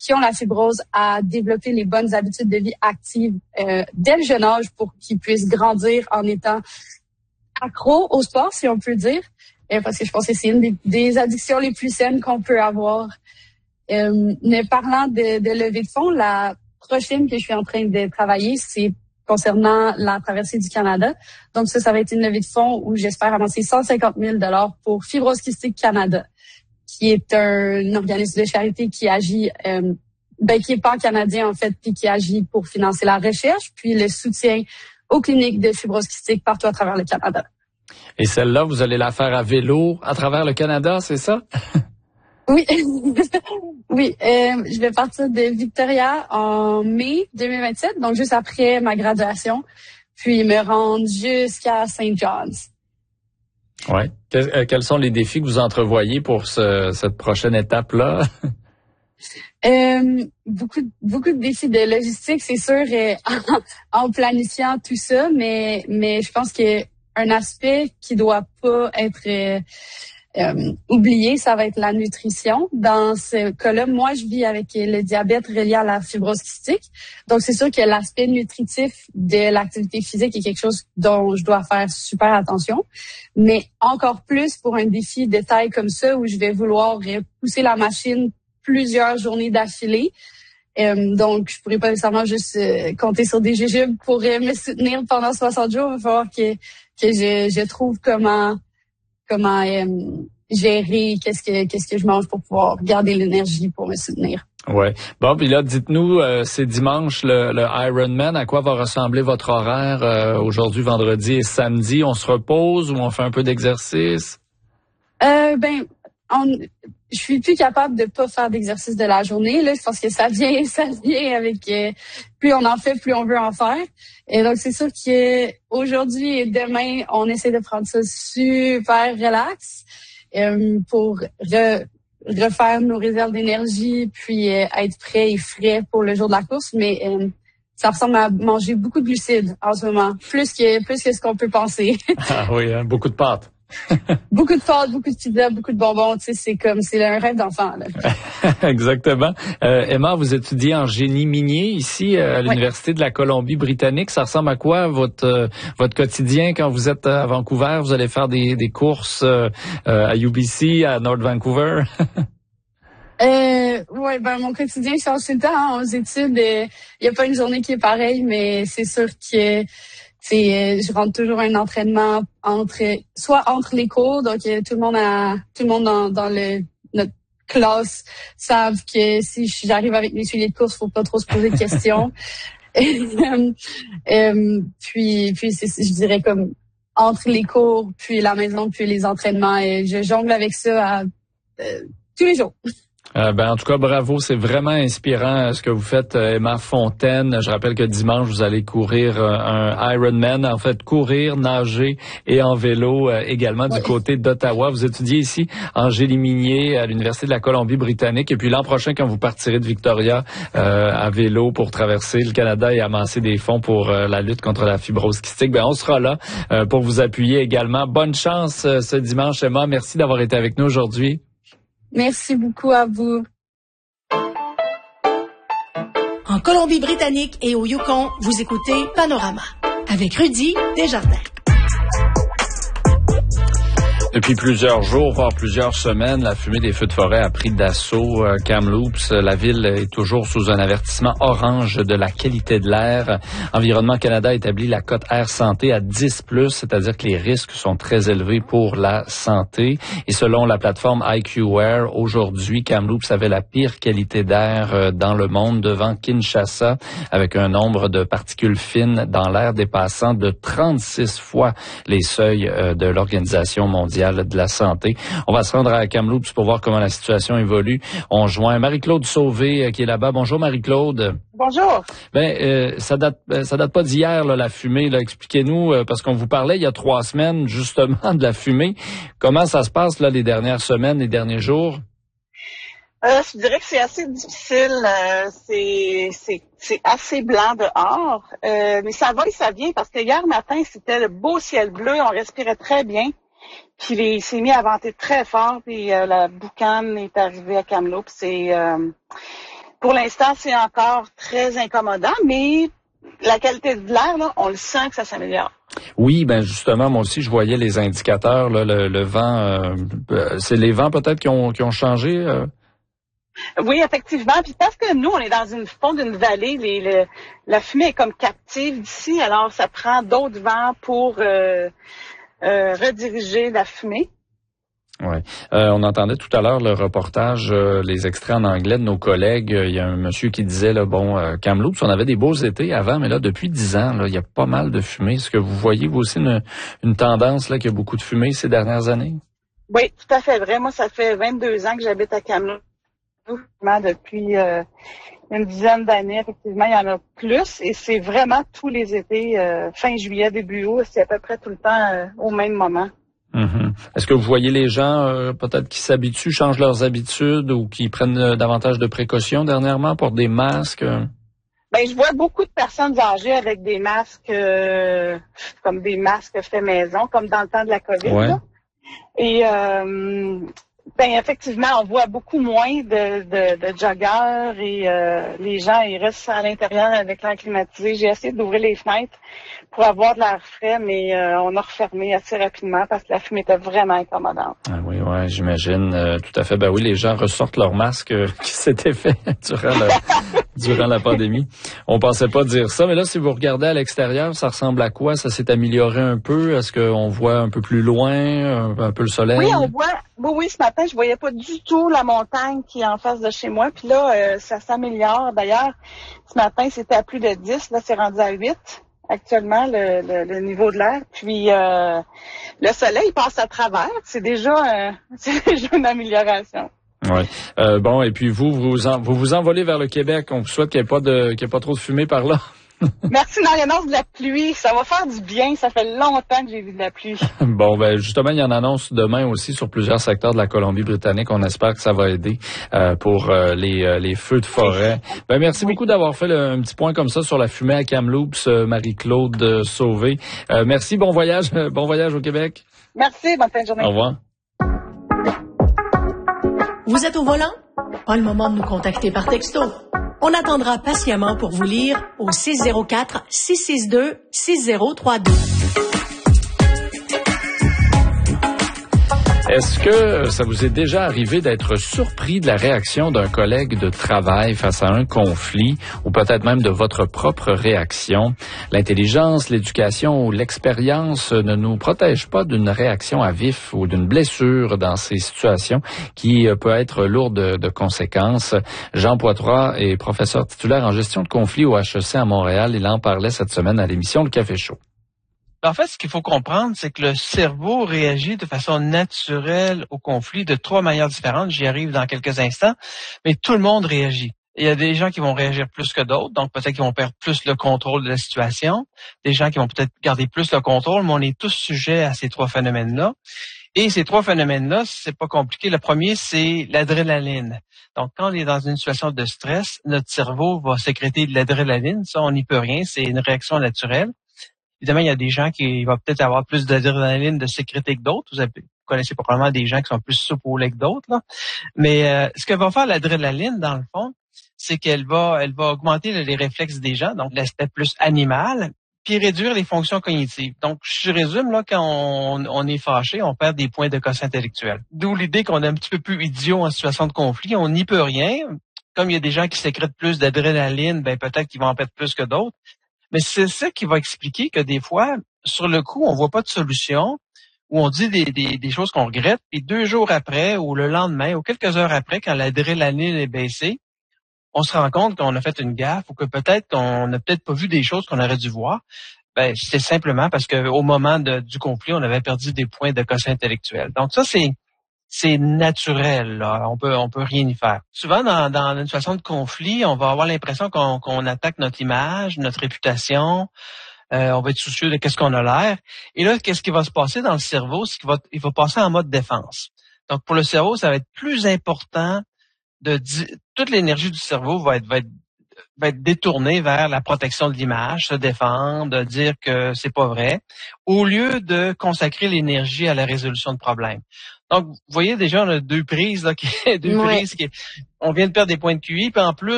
qui ont la fibrose à développer les bonnes habitudes de vie actives dès le jeune âge pour qu'ils puissent grandir en étant accros au sport, si on peut dire. Parce que je pense que c'est une des addictions les plus saines qu'on peut avoir. Mais parlant de levée de fonds, la prochaine que je suis en train de travailler, c'est concernant la traversée du Canada. Donc ça va être une levée de fonds où j'espère avancer 150 000 $ pour Fibrose Kystique Canada, qui est un organisme de charité qui agit, qui est pan-canadien en fait, puis qui agit pour financer la recherche, puis le soutien aux cliniques de fibrose kystique partout à travers le Canada. Et celle-là, vous allez la faire à vélo à travers le Canada, c'est ça? Oui, oui. Je vais partir de Victoria en mai 2027, donc juste après ma graduation, puis me rendre jusqu'à St. John's. Ouais. Quels sont les défis que vous entrevoyez pour cette prochaine étape-là? Beaucoup de défis de logistique, c'est sûr, en planifiant tout ça, mais je pense que un aspect qui doit pas être oublié, ça va être la nutrition. Dans ce cas-là, moi, je vis avec le diabète relié à la fibrose kystique. Donc, c'est sûr que l'aspect nutritif de l'activité physique est quelque chose dont je dois faire super attention. Mais encore plus pour un défi de taille comme ça, où je vais vouloir pousser la machine plusieurs journées d'affilée. Donc, je pourrais pas nécessairement juste compter sur des jujubes pour me soutenir pendant 60 jours. Il va falloir que je trouve comment gérer qu'est-ce que je mange pour pouvoir garder l'énergie pour me soutenir. Ouais. Bon, puis là, dites-nous, c'est dimanche le Ironman. À quoi va ressembler votre horaire aujourd'hui, vendredi et samedi? On se repose ou on fait un peu d'exercice? Je suis plus capable de pas faire d'exercice de la journée. Là, je pense que ça vient avec plus on en fait, plus on veut en faire. Et donc c'est sûr que aujourd'hui et demain, on essaie de prendre ça super relax pour refaire nos réserves d'énergie, puis être prêt et frais pour le jour de la course. Mais ça ressemble à manger beaucoup de glucides en ce moment, plus que ce qu'on peut penser. Ah oui, hein, beaucoup de pâtes. Beaucoup de pâtes, beaucoup de pizza, beaucoup de bonbons, tu sais, c'est un rêve d'enfant, là. Exactement. Emma, vous étudiez en génie minier ici à l'Université de la Colombie-Britannique. Ça ressemble à quoi votre quotidien quand vous êtes à Vancouver? Vous allez faire des courses à UBC, à North Vancouver? Mon quotidien change tout le temps, aux études. Il y a pas une journée qui est pareille, mais c'est sûr que je rentre toujours un entraînement entre les cours, donc tout le monde dans notre classe savent que si j'arrive avec mes souliers de course, faut pas trop se poser de questions. Puis je dirais comme entre les cours, puis la maison, puis les entraînements, et je jongle avec ça tous les jours. En tout cas, bravo, c'est vraiment inspirant ce que vous faites, Emma Fontaine. Je rappelle que dimanche, vous allez courir un Ironman, en fait, courir, nager et en vélo également du côté d'Ottawa. Vous étudiez ici en génie minier à l'Université de la Colombie-Britannique. Et puis l'an prochain, quand vous partirez de Victoria à vélo pour traverser le Canada et amasser des fonds pour la lutte contre la fibrose kystique, on sera là pour vous appuyer également. Bonne chance ce dimanche, Emma. Merci d'avoir été avec nous aujourd'hui. Merci beaucoup à vous. En Colombie-Britannique et au Yukon, vous écoutez Panorama avec Rudy Desjardins. Depuis plusieurs jours, voire plusieurs semaines, la fumée des feux de forêt a pris d'assaut Kamloops. La ville est toujours sous un avertissement orange de la qualité de l'air. Environnement Canada établit la cote air santé à 10+, c'est-à-dire que les risques sont très élevés pour la santé. Et selon la plateforme IQAir, aujourd'hui, Kamloops avait la pire qualité d'air dans le monde devant Kinshasa, avec un nombre de particules fines dans l'air dépassant de 36 fois les seuils de l'Organisation mondiale de la santé. On va se rendre à Kamloops pour voir comment la situation évolue. On joint Marie-Claude Sauvé qui est là-bas. Bonjour Marie-Claude. Bonjour. Ça date pas d'hier là, la fumée. Là. Expliquez-nous parce qu'on vous parlait il y a 3 semaines justement de la fumée. Comment ça se passe là les dernières semaines, les derniers jours? Je dirais que c'est assez difficile. C'est assez blanc dehors, mais ça va et ça vient parce que hier matin c'était le beau ciel bleu, on respirait très bien. Puis il s'est mis à venter très fort, puis la boucane est arrivée à Kamloops. pour l'instant, c'est encore très incommodant, mais la qualité de l'air, là, on le sent que ça s'améliore. Oui, ben justement, moi aussi, je voyais les indicateurs, là, le vent. C'est les vents peut-être qui ont changé. Oui, effectivement. Puis parce que nous, on est dans une fond d'une vallée, la fumée est comme captive d'ici, alors ça prend d'autres vents pour rediriger la fumée. Oui. On entendait tout à l'heure le reportage, les extraits en anglais de nos collègues. Il y a un monsieur qui disait, là, Kamloops, on avait des beaux étés avant, mais là, depuis 10 ans, là, il y a pas mal de fumée. Est-ce que vous voyez, vous aussi, une tendance, là, qu'il y a beaucoup de fumée ces dernières années? Oui, tout à fait vrai. Moi, ça fait 22 ans que j'habite à Kamloops. Depuis une dizaine d'années, effectivement, il y en a plus. Et c'est vraiment tous les étés, fin juillet, début août, c'est à peu près tout le temps au même moment. Mm-hmm. Est-ce que vous voyez les gens peut-être qui s'habituent, changent leurs habitudes ou qui prennent davantage de précautions dernièrement, portent des masques? Ben, je vois beaucoup de personnes âgées avec des masques comme des masques faits maison, comme dans le temps de la COVID. Ouais. Là. Et ben effectivement, on voit beaucoup moins de joggeurs et les gens ils restent à l'intérieur avec l'air climatisé. J'ai essayé d'ouvrir les fenêtres pour avoir de l'air frais, mais on a refermé assez rapidement parce que la fumée était vraiment incommodante. Ah oui, ouais, j'imagine tout à fait. Ben oui, les gens ressortent leur masque qui s'était fait durant la pandémie. On pensait pas dire ça, mais là, si vous regardez à l'extérieur, ça ressemble à quoi? Ça s'est amélioré un peu? Est-ce qu'on voit un peu plus loin, un peu le soleil? Oui, on voit. Oui, ce matin, je voyais pas du tout la montagne qui est en face de chez moi. Puis là, ça s'améliore. D'ailleurs, ce matin, c'était à plus de 10. Là, c'est rendu à 8 actuellement, le niveau de l'air. Puis le soleil passe à travers. C'est déjà une amélioration. Ouais. Bon, et puis vous vous envolez vers le Québec. On vous souhaite qu'il n'y ait pas trop de fumée par là. Merci, non, il annonce de la pluie. Ça va faire du bien. Ça fait longtemps que j'ai vu de la pluie. Bon, ben justement, il y en annonce demain aussi sur plusieurs secteurs de la Colombie-Britannique. On espère que ça va aider pour les feux de forêt. Ben merci beaucoup d'avoir fait un petit point comme ça sur la fumée à Kamloops, Marie-Claude Sauvé. Merci, bon voyage au Québec. Merci, bonne fin de journée. Au revoir. Vous êtes au volant? Pas le moment de nous contacter par texto. On attendra patiemment pour vous lire au 604-662-6032. Est-ce que ça vous est déjà arrivé d'être surpris de la réaction d'un collègue de travail face à un conflit ou peut-être même de votre propre réaction? L'intelligence, l'éducation ou l'expérience ne nous protègent pas d'une réaction à vif ou d'une blessure dans ces situations qui peut être lourde de conséquences. Jean Poitras est professeur titulaire en gestion de conflits au HEC à Montréal. Il en parlait cette semaine à l'émission Le Café Chaud. En fait, ce qu'il faut comprendre, c'est que le cerveau réagit de façon naturelle au conflit de 3 manières différentes. J'y arrive dans quelques instants, mais tout le monde réagit. Il y a des gens qui vont réagir plus que d'autres, donc peut-être qu'ils vont perdre plus le contrôle de la situation. Des gens qui vont peut-être garder plus le contrôle, mais on est tous sujets à ces 3 phénomènes-là. Et ces 3 phénomènes-là, c'est pas compliqué. Le premier, c'est l'adrénaline. Donc, quand on est dans une situation de stress, notre cerveau va sécréter de l'adrénaline. Ça, on n'y peut rien. C'est une réaction naturelle. Évidemment, il y a des gens qui vont peut-être avoir plus d'adrénaline de sécréter que d'autres. Vous connaissez probablement des gens qui sont plus souples au lait que d'autres, là. Mais ce que va faire l'adrénaline, dans le fond, c'est qu'elle va augmenter les réflexes des gens, donc l'aspect plus animal, puis réduire les fonctions cognitives. Donc, je résume, là, quand on est fâché, on perd des points de quotient intellectuel. D'où l'idée qu'on est un petit peu plus idiot en situation de conflit. On n'y peut rien. Comme il y a des gens qui sécrètent plus d'adrénaline, ben peut-être qu'ils vont en perdre plus que d'autres. Mais c'est ça qui va expliquer que des fois, sur le coup, on voit pas de solution, ou on dit des choses qu'on regrette, puis 2 jours après, ou le lendemain, ou quelques heures après, quand l'adrénaline est baissée, on se rend compte qu'on a fait une gaffe, ou que peut-être qu'on n'a peut-être pas vu des choses qu'on aurait dû voir. Ben, c'est simplement parce que au moment du conflit, on avait perdu des points de quotient intellectuel. Donc ça, c'est naturel, là. On peut rien y faire. Souvent, dans une situation de conflit, on va avoir l'impression qu'on attaque notre image, notre réputation. On va être soucieux de qu'est-ce qu'on a l'air. Et là, qu'est-ce qui va se passer dans le cerveau? C'est qu'il va passer en mode défense. Donc, pour le cerveau, ça va être plus important toute l'énergie du cerveau va être détournée vers la protection de l'image, se défendre, dire que c'est pas vrai, au lieu de consacrer l'énergie à la résolution de problèmes. Donc, vous voyez déjà, on a 2 prises, là, prises on vient de perdre des points de QI, puis en plus,